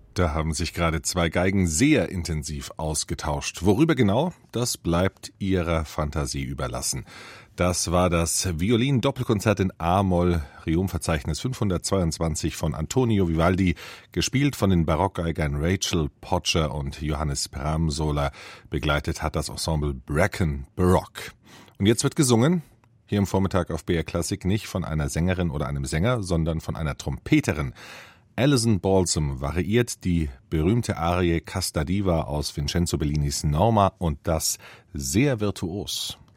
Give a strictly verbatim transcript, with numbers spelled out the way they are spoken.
Da haben sich gerade zwei Geigen sehr intensiv ausgetauscht. Worüber genau, das bleibt ihrer Fantasie überlassen. Das war das Violin-Doppelkonzert in A-Moll, Riom-Verzeichnis fünfhundertzweiundzwanzig von Antonio Vivaldi, gespielt von den Barockgeigern Rachel Podger und Johannes Pramsola. Begleitet hat das Ensemble Bracken Baroque. Und jetzt wird gesungen, hier im Vormittag auf B R Klassik, nicht von einer Sängerin oder einem Sänger, sondern von einer Trompeterin. Alison Balsam variiert die berühmte Arie Casta Diva aus Vincenzo Bellinis Norma, und das sehr virtuos.